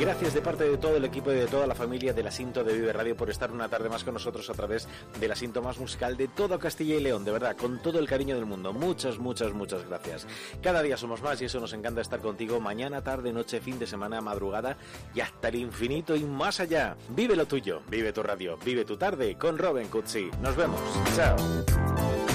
Gracias de parte de todo el equipo y de toda la familia del Asinto de Vive Radio por estar una tarde más con nosotros a través del Asinto más musical de todo Castilla y León, de verdad, con todo el cariño del mundo. Muchas gracias. Cada día somos más y eso nos encanta estar contigo mañana, tarde, noche, fin de semana, madrugada y hasta el infinito y más allá. Vive lo tuyo, vive tu radio, vive tu tarde con Robin Cutsi. Nos vemos. Chao.